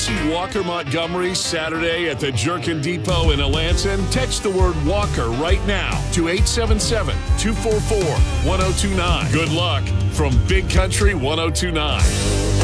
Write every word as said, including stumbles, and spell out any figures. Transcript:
see Walker Montgomery Saturday at the Jerkin Depot in Alanson? Text the word Walker right now to eight seven seven, two four four, one oh two nine. Good luck from Big Country one oh two nine.